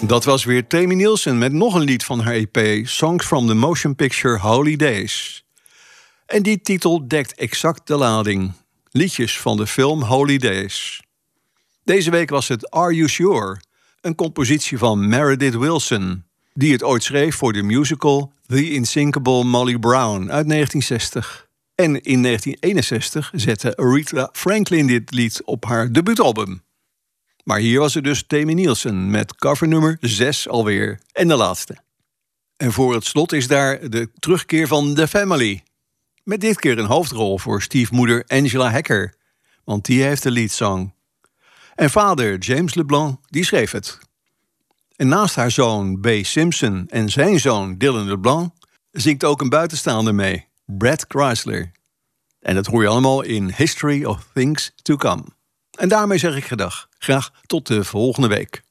Dat was weer Tammy Nielsen met nog een lied van haar EP... Songs from the Motion Picture Holy Days. En die titel dekt exact de lading. Liedjes van de film Holy Days. Deze week was het Are You Sure? Een compositie van Meredith Willson... die het ooit schreef voor de musical The Insinkable Molly Brown uit 1960. En in 1961 zette Aretha Franklin dit lied op haar debuutalbum. Maar hier was het dus Tammy Nielsen met cover nummer 6 alweer. En de laatste. En voor het slot is daar de terugkeer van The Family. Met dit keer een hoofdrol voor stiefmoeder Angela Hacker. Want die heeft de leadsong. En vader James LeBlanc, die schreef het. En naast haar zoon B. Simpson en zijn zoon Dylan LeBlanc... zingt ook een buitenstaander mee, Brad Chrysler. En dat hoor je allemaal in History of Things to Come. En daarmee zeg ik gedag. Graag tot de volgende week.